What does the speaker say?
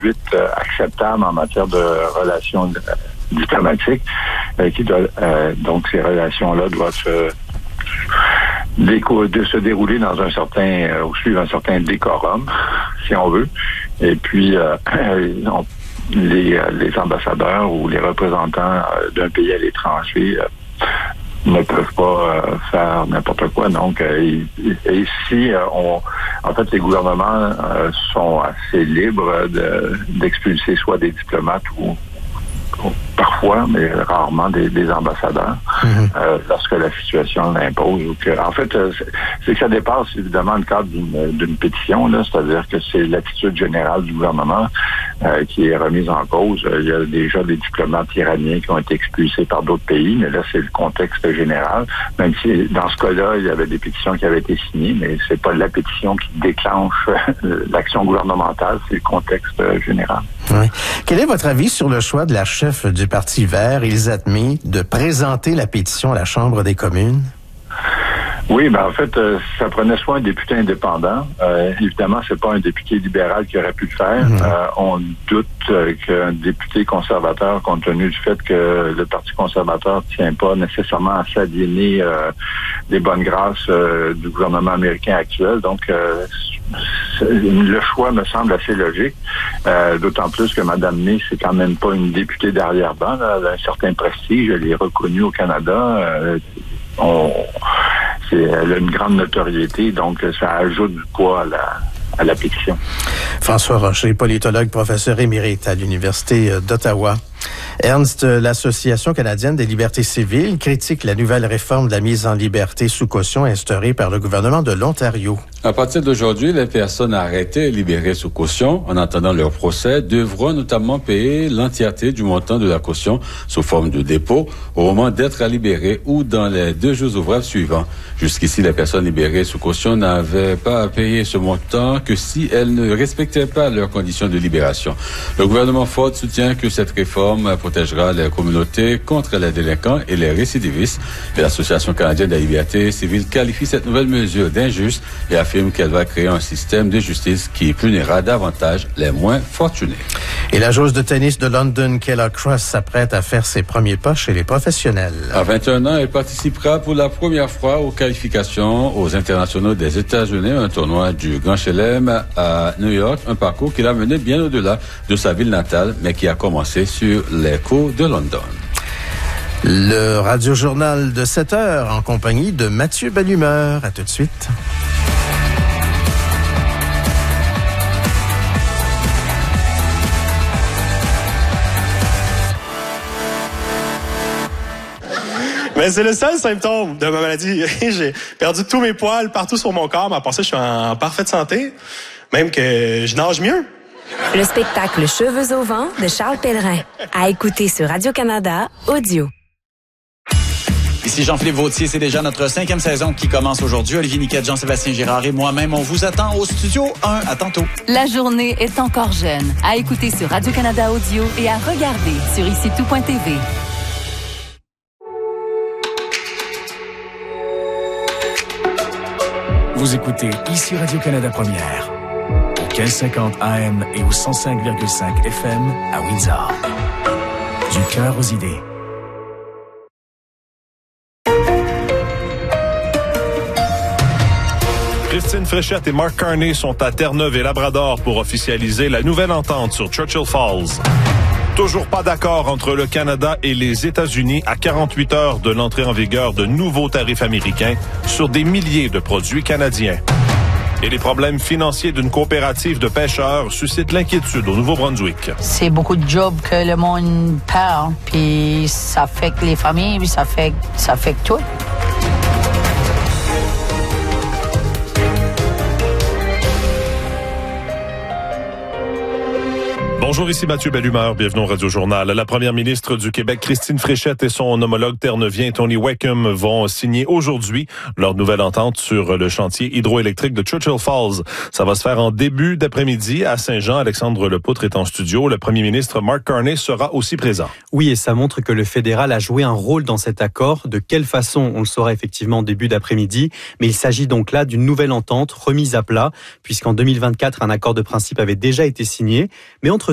conduite acceptable en matière de relations diplomatiques. Donc, ces relations-là doivent se dérouler dans un certain, ou suivre un certain décorum, si on veut. Et puis, les ambassadeurs ou les représentants d'un pays à l'étranger ne peuvent pas faire n'importe quoi. Donc, ici, en fait, les gouvernements sont assez libres d'expulser soit des diplomates ou parfois, mais rarement, des ambassadeurs, lorsque la situation l'impose. En fait, c'est que ça dépasse évidemment le cadre d'une pétition, là, c'est-à-dire que c'est l'attitude générale du gouvernement qui est remise en cause. Il y a déjà des diplomates iraniens qui ont été expulsés par d'autres pays, mais là, c'est le contexte général. Même si, dans ce cas-là, il y avait des pétitions qui avaient été signées, mais c'est pas la pétition qui déclenche l'action gouvernementale, c'est le contexte général. Oui. Quel est votre avis sur le choix de la chef du Parti vert, Elisabeth May, de présenter la pétition à la Chambre des communes? Oui, en fait, ça prenait soit un député indépendant. Évidemment, c'est pas un député libéral qui aurait pu le faire. On doute qu'un député conservateur, compte tenu du fait que le Parti conservateur tient pas nécessairement à s'aliéner des bonnes grâces du gouvernement américain actuel. Donc, le choix me semble assez logique, d'autant plus que Mme May, c'est quand même pas une députée d'arrière-ban, elle a un certain prestige, elle est reconnue au Canada. Elle a une grande notoriété, donc ça ajoute du poids à la pétition. François Rocher, politologue, professeur émérite à l'Université d'Ottawa. Ernst, l'Association canadienne des libertés civiles critique la nouvelle réforme de la mise en liberté sous caution instaurée par le gouvernement de l'Ontario. À partir d'aujourd'hui, les personnes arrêtées et libérées sous caution, en attendant leur procès, devront notamment payer l'entièreté du montant de la caution sous forme de dépôt au moment d'être libérées ou dans les 2 jours ouvrables suivants. Jusqu'ici, les personnes libérées sous caution n'avaient pas à payer ce montant que si elles ne respectaient pas leurs conditions de libération. Le gouvernement Ford soutient que cette réforme protégera les communautés contre les délinquants et les récidivistes. Et l'Association canadienne des libertés civiles qualifie cette nouvelle mesure d'injuste et affirme qu'elle va créer un système de justice qui punira davantage les moins fortunés. Et la joueuse de tennis de London, Kayla Cross, s'apprête à faire ses premiers pas chez les professionnels. À 21 ans, elle participera pour la première fois aux qualifications aux internationaux des États-Unis, un tournoi du Grand Chelem à New York, un parcours qui l'a mené bien au-delà de sa ville natale, mais qui a commencé sur les cours de London. Le Radio-Journal de 7 heures en compagnie de Mathieu Bellumeur. À tout de suite. Mais c'est le seul symptôme de ma maladie. J'ai perdu tous mes poils partout sur mon corps, mais à part ça, je suis en parfaite santé. Même que je nage mieux. Le spectacle Cheveux au vent de Charles Pellerin. À écouter sur Radio-Canada Audio. Ici Jean-Philippe Vautier, c'est déjà notre 5e saison qui commence aujourd'hui. Olivier Niquette, Jean-Sébastien Girard et moi-même, on vous attend au Studio 1. À tantôt. La journée est encore jeune. À écouter sur Radio-Canada Audio et à regarder sur IciTout.tv. Vous écoutez ici Radio-Canada Première, au 1550 AM et au 105,5 FM à Windsor. Du cœur aux idées. Christine Fréchette et Mark Carney sont à Terre-Neuve et Labrador pour officialiser la nouvelle entente sur Churchill Falls. Toujours pas d'accord entre le Canada et les États-Unis à 48 heures de l'entrée en vigueur de nouveaux tarifs américains sur des milliers de produits canadiens. Et les problèmes financiers d'une coopérative de pêcheurs suscitent l'inquiétude au Nouveau-Brunswick. C'est beaucoup de jobs que le monde perd, puis ça affecte les familles, puis ça affecte tout. Bonjour, ici Mathieu Bellumeur, bienvenue au Radio-Journal. La première ministre du Québec, Christine Fréchette, et son homologue terneuvien, Tony Wickham, vont signer aujourd'hui leur nouvelle entente sur le chantier hydroélectrique de Churchill Falls. Ça va se faire en début d'après-midi à Saint-Jean. Alexandre Lepoutre est en studio. Le premier ministre Mark Carney sera aussi présent. Oui, et ça montre que le fédéral a joué un rôle dans cet accord. De quelle façon, on le saura effectivement en début d'après-midi. Mais il s'agit donc là d'une nouvelle entente remise à plat, puisqu'en 2024, un accord de principe avait déjà été signé. Mais entre